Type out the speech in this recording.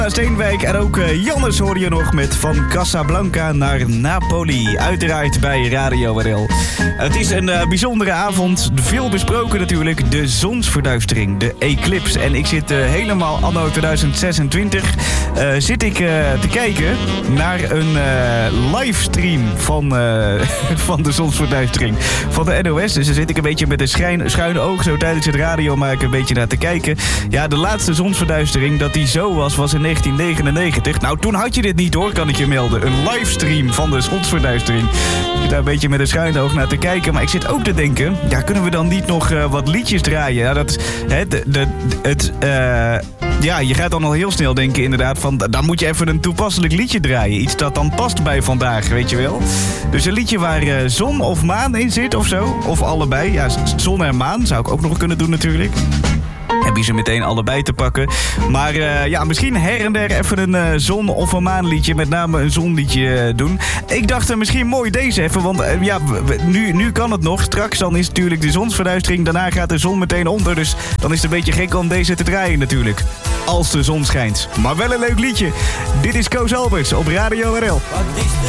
Steenwijk en ook Jannes hoor je nog met Van Casablanca naar Napoli. Uiteraard bij Radio RL. Het is een bijzondere avond. Veel besproken natuurlijk. De zonsverduistering, de eclipse. En ik zit helemaal anno 2026 zit ik te kijken naar een livestream van de zonsverduistering van de NOS. Dus daar zit ik een beetje met een schuine oog zo tijdens het radio maken een beetje naar te kijken. Ja, de laatste zonsverduistering dat die zo was in 1999. Nou, toen had je dit niet hoor, kan ik je melden. Een livestream van de zonsverduistering. Ik zit daar een beetje met een schuin oog naar te kijken. Maar ik zit ook te denken, ja, kunnen we dan niet nog wat liedjes draaien? Ja, ja, je gaat dan al heel snel denken inderdaad van, dan moet je even een toepasselijk liedje draaien. Iets dat dan past bij vandaag, weet je wel. Dus een liedje waar zon of maan in zit of zo. Of allebei. Ja, zon en maan zou ik ook nog kunnen doen natuurlijk. Heb je ze meteen allebei te pakken. Maar ja, misschien her en der even een zon- of een maanliedje. Met name een zonliedje doen. Ik dacht misschien mooi deze even. Want ja, nu kan het nog. Straks dan is natuurlijk de zonsverduistering. Daarna gaat de zon meteen onder. Dus dan is het een beetje gek om deze te draaien natuurlijk. Als de zon schijnt. Maar wel een leuk liedje. Dit is Koos Alberts op Radio RL. Wat is